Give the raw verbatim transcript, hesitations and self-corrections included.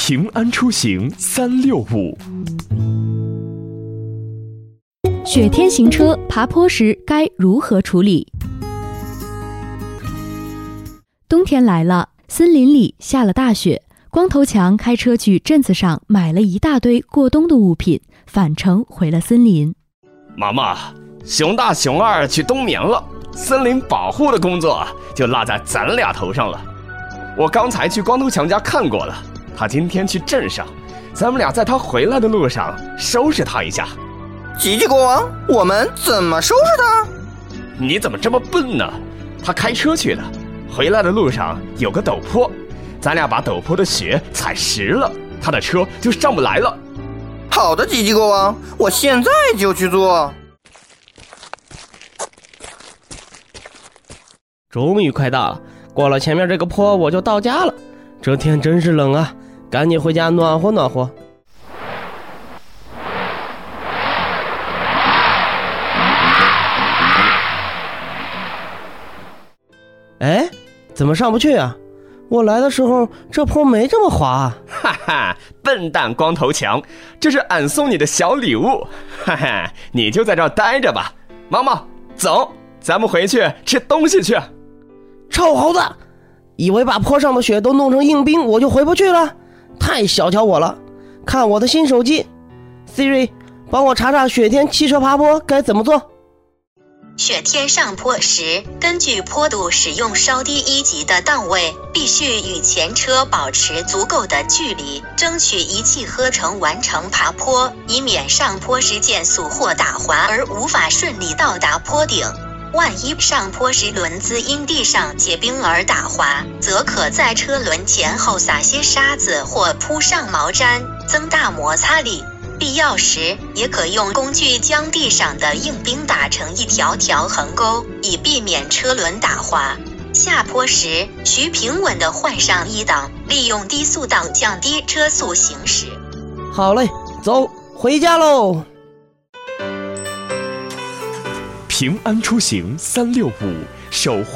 平安出行三六五。 雪天行车爬坡时该如何处理？冬天来了，森林里下了大雪，光头强开车去镇子上买了一大堆过冬的物品，返程回了森林。 妈妈，熊大熊二去冬眠了，森林保护的工作就落在咱俩头上了。我刚才去光头强家看过了，他今天去镇上，咱们俩在他回来的路上收拾他一下。 吉吉国王，我们怎么收拾他？ 你怎么这么笨呢？他开车去的，回来的路上有个陡坡，咱俩把陡坡的雪踩实了，他的车就上不来了。 好的，吉吉国王，我现在就去做。 终于快到了，过了前面这个坡我就到家了。这天真是冷啊，赶紧回家暖和暖和。哎，怎么上不去啊？我来的时候这坡没这么滑啊。 哈哈，笨蛋光头强，这是俺送你的小礼物。哈哈，你就在这儿待着吧。毛毛，走，咱们回去吃东西去。 臭猴子，以为把坡上的雪都弄成硬冰我就回不去了？太小瞧我了。看我的新手机 Siri， 帮我查查雪天汽车爬坡该怎么做。 雪天上坡时，根据坡度使用稍低一级的档位，必须与前车保持足够的距离，争取一气呵成完成爬坡，以免上坡时减速或打滑而无法顺利到达坡顶。万一上坡时轮子因地上结冰而打滑，则可在车轮前后撒些沙子或铺上毛毡，增大摩擦力。必要时也可用工具将地上的硬冰打成一条条横沟，以避免车轮打滑。下坡时需平稳地换上一档，利用低速档降低车速行驶。 好嘞，走，回家喽。 平安出行三六五，守护